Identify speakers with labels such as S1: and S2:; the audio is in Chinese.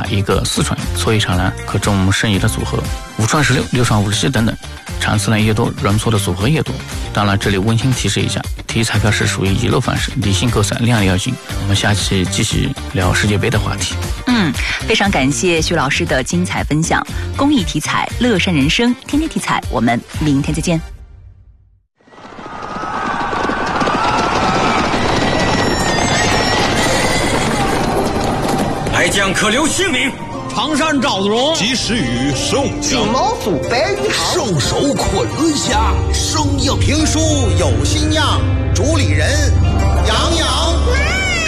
S1: 卡一个4传，搓一场呢可中剩余的组合5传16、6传57等等，场次呢越多，容错的组合越多。当然，这里温馨提示一下，体育彩票是属于遗漏方式，理性购彩，量力而行。我们下期继续聊世界杯的话题。
S2: 非常感谢徐老师的精彩分享。公益体彩，乐善人生，天天体彩，我们明天再见。
S3: 来将可留姓名。
S4: 常山赵子龙，
S5: 及时雨宋江，
S6: 金毛鼠白玉堂，
S5: 兽首昆仑下，
S6: 生硬评书有新样，主理人杨洋。